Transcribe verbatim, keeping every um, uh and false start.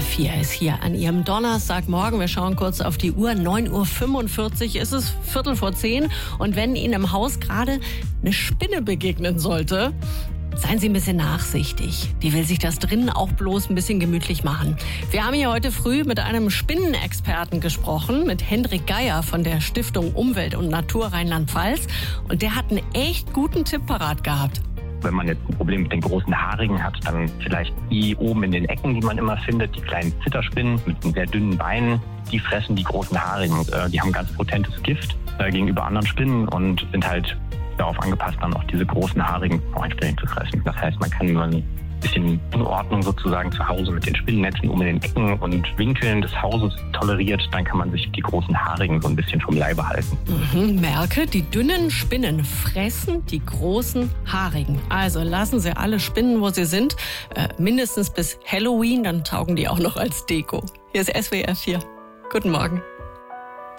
R vier ist hier an Ihrem Donnerstagmorgen. Wir schauen kurz auf die Uhr. neun Uhr fünfundvierzig ist es, Viertel vor zehn. Und wenn Ihnen im Haus gerade eine Spinne begegnen sollte, seien Sie ein bisschen nachsichtig. Die will sich das drinnen auch bloß ein bisschen gemütlich machen. Wir haben hier heute früh mit einem Spinnenexperten gesprochen, mit Hendrik Geier von der Stiftung Umwelt und Natur Rheinland-Pfalz. Und der hat einen echt guten Tipp parat gehabt. Wenn man jetzt ein Problem mit den großen Haarigen hat, dann vielleicht die oben in den Ecken, die man immer findet, die kleinen Zitterspinnen mit sehr dünnen Beinen, die fressen die großen Haarigen. Die haben ganz potentes Gift gegenüber anderen Spinnen und sind halt darauf angepasst, dann auch diese großen Haarigen auch entsprechend zu fressen. Das heißt, man kann nur ein bisschen Unordnung sozusagen zu Hause mit den Spinnennetzen um in den Ecken und Winkeln des Hauses toleriert, dann kann man sich die großen Haarigen so ein bisschen vom Leibe halten. Mhm, merke, die dünnen Spinnen fressen die großen Haarigen. Also lassen Sie alle Spinnen, wo sie sind, äh, mindestens bis Halloween, dann taugen die auch noch als Deko. Hier ist S W R vier. Guten Morgen.